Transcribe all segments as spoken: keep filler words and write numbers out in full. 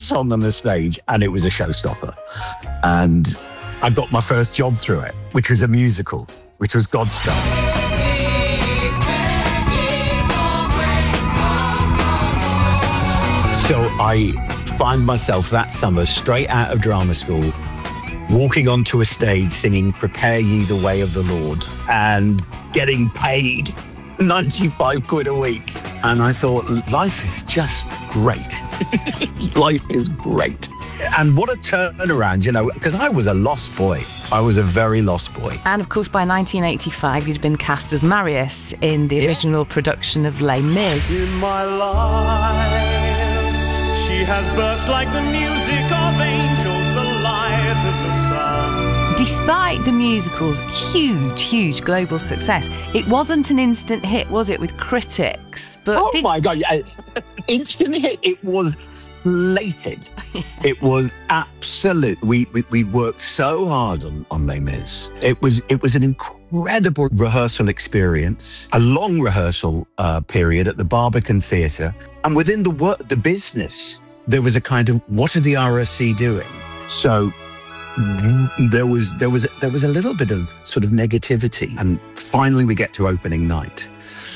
song on the stage, and it was a showstopper. And I got my first job through it, which was a musical, which was Godspell. So I find myself that summer, straight out of drama school, walking onto a stage singing Prepare Ye the Way of the Lord and getting paid ninety-five quid a week. And I thought, life is just great. Life is great. And what a turnaround, you know, because I was a lost boy. I was a very lost boy. And of course, by nineteen eighty-five, you'd been cast as Marius in the original yeah. production of Les Mis. In my life, she has burst like the music of angels, the light of the sun. Despite the musical's huge, huge global success, it wasn't an instant hit, was it, with critics? But oh did... my God, instant hit, it was slated. It was absolute. We, we we worked so hard on, on Les Mis. It was, it was an incredible rehearsal experience, a long rehearsal uh, period at the Barbican Theatre. And within the work, the business, there was a kind of, what are the R S C doing? So there was there was there was a little bit of sort of negativity, and finally we get to opening night,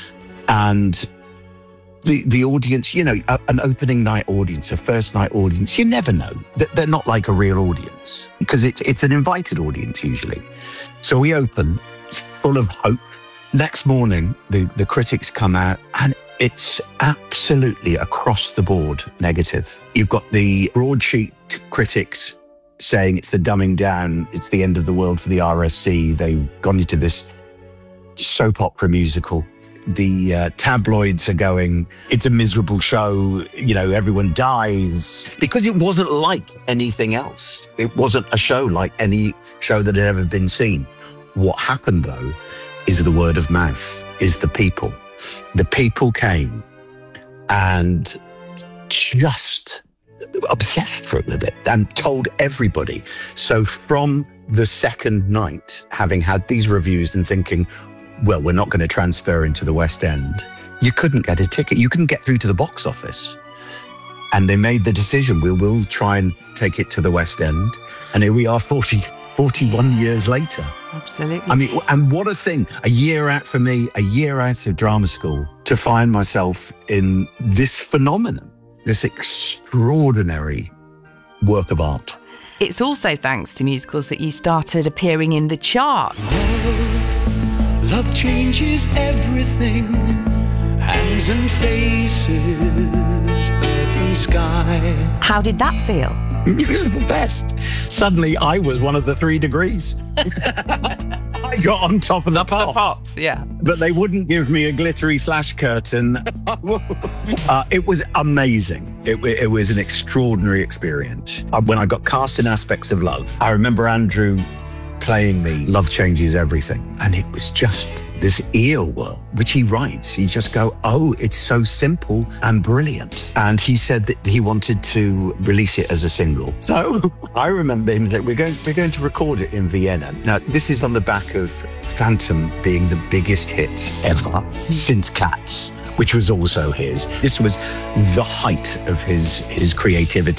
and the the audience, you know, a, an opening night audience, a first night audience, you never know. They're not like a real audience because it's it's an invited audience usually. So we open full of hope. Next morning, the the critics come out, and it's absolutely across the board negative. You've got the broadsheet critics saying it's the dumbing down, it's the end of the world for the R S C. They've gone into this soap opera musical. The uh, tabloids are going, it's a miserable show, you know, everyone dies. Because it wasn't like anything else. It wasn't a show like any show that had ever been seen. What happened, though, is the word of mouth, is the people. The people came and just obsessed with it and told everybody. So from the second night, having had these reviews and thinking, well, we're not going to transfer into the West End, you couldn't get a ticket. You couldn't get through to the box office. And they made the decision, we will try and take it to the West End. And here we are forty, forty-one years later. Absolutely. I mean, and what a thing. A year out for me, a year out of drama school, to find myself in this phenomenon. This extraordinary work of art. It's also thanks to musicals that you started appearing in the charts. Love, love changes everything. Hands and faces, earth and sky. How did that feel? It was the best. Suddenly I was one of the three degrees. I got on top of the top pops. Of the pops, yeah. But they wouldn't give me a glittery slash curtain. uh, it was amazing. It, it was an extraordinary experience. Uh, when I got cast in Aspects of Love, I remember Andrew playing me Love Changes Everything. And it was just this earworm, which he writes. You just go, oh, it's so simple and brilliant. And he said that he wanted to release it as a single. So I remember him that we're going, we're going to record it in Vienna. Now, this is on the back of Phantom being the biggest hit ever since Cats, which was also his. This was the height of his, his creativity.